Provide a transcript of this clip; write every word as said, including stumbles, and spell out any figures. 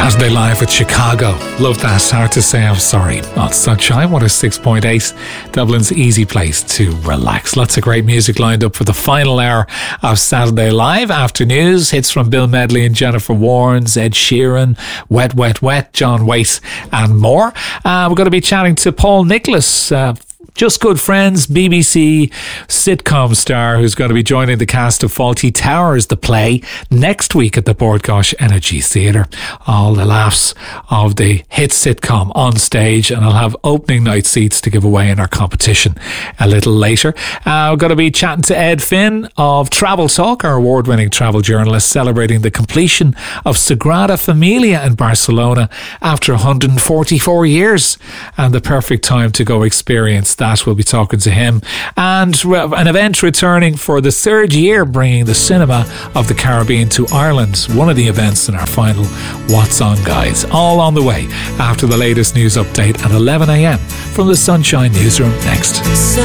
Saturday Live at Chicago. Love that. Hard to say I'm sorry. Not Sunshine, one oh six point eight. Dublin's easy place to relax. Lots of great music lined up for the final hour of Saturday Live. After news, hits from Bill Medley and Jennifer Warnes, Ed Sheeran, Wet, Wet, Wet, John Waite, and more. Uh, we're going to be chatting to Paul Nicholas, uh, Just Good Friends, B B C sitcom star, who's going to be joining the cast of Fawlty Towers, the play, next week at the Bord Gáis Energy Theatre. All the laughs of the hit sitcom on stage, and I'll have opening night seats to give away in our competition a little later. Uh, we're going to be chatting to Ed Finn of Travel Talk, our award-winning travel journalist, celebrating the completion of Sagrada Familia in Barcelona after one hundred forty-four years, and the perfect time to go experience that. We'll be talking to him. And an event returning for the third year, bringing the cinema of the Caribbean to Ireland. One of the events in our final What's On guides. All on the way after the latest news update at eleven a.m. from the Sunshine Newsroom next.